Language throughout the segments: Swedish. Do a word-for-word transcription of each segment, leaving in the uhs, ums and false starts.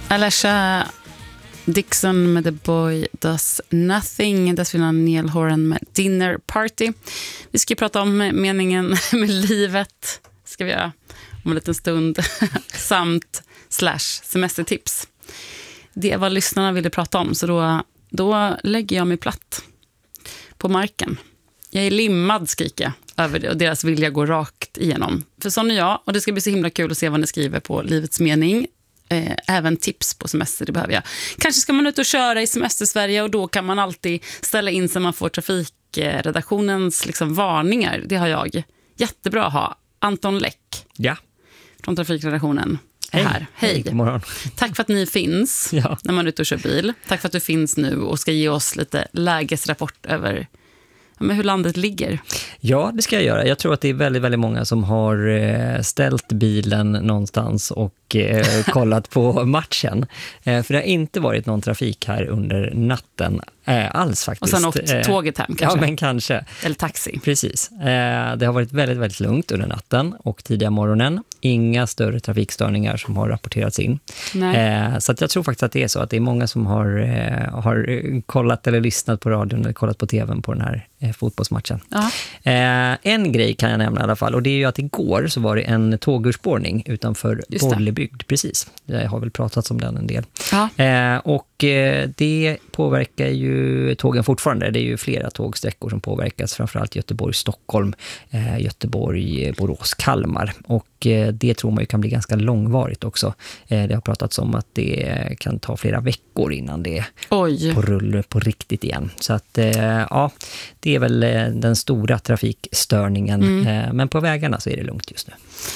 Alesha Dixon med The Boy Does Nothing. Dessförinnan Neil Horan med Dinner Party. Vi ska prata om meningen med livet. Ska vi göra om en liten stund. Samt slash semestertips. Det är vad lyssnarna ville prata om. Så då, då lägger jag mig platt på marken. Jag är limmad, skriker jag över det, och deras vilja går rakt igenom. För sån är jag, och det ska bli så himla kul att se vad ni skriver på Livets mening. Eh, även tips på semester, det behöver jag. Kanske ska man ut och köra i semester-Sverige, och då kan man alltid ställa in så man får trafikredaktionens liksom varningar. Det har jag. Jättebra att ha. Anton Läck. Ja. Från trafikredaktionen. Hej. Här. Hej. Hej, god morgon. Tack för att ni finns ja. När man är ute och kör bil. Tack för att du finns nu och ska ge oss lite lägesrapport över men hur landet ligger. Ja, det ska jag göra. Jag tror att det är väldigt, väldigt många som har ställt bilen någonstans och eh, kollat på matchen. Eh, för det har inte varit någon trafik här under natten eh, alls faktiskt. Och sen åkt tåget hem kanske? Ja, men kanske. Eller taxi. Precis. Eh, det har varit väldigt, väldigt lugnt under natten och tidiga morgonen. Inga större trafikstörningar som har rapporterats in. Eh, så att jag tror faktiskt att det är så att det är många som har, eh, har kollat eller lyssnat på radion eller kollat på tvn på den här eh, fotbollsmatchen. Eh, en grej kan jag nämna i alla fall, och det är ju att igår så var det en tågurspårning utanför Bollebygd. Precis. Jag har väl pratat om den en del. Ja. Eh, och eh, det påverkar ju tågen fortfarande. Det är ju flera tågsträckor som påverkas, framförallt Göteborg-Stockholm, eh, Göteborg-Borås-Kalmar. Och eh, det tror man ju kan bli ganska långvarigt också. Eh, det har pratats om att det kan ta flera veckor innan det är Oj. på rull på riktigt igen. Så att eh, ja, det är väl eh, den stora trafikstörningen. Mm. Eh, men på vägarna så är det lugnt just nu.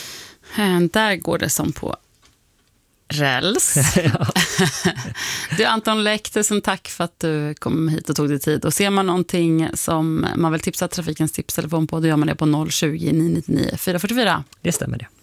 Där går det som på räls. Ja. Du Anton Läck, tusen tack för att du kom hit och tog dig tid. Och ser man någonting som man vill tipsa Trafikens tipstelefon på, då gör man det på noll tjugo, nio nio nio, fyra fyra fyra. Det stämmer det.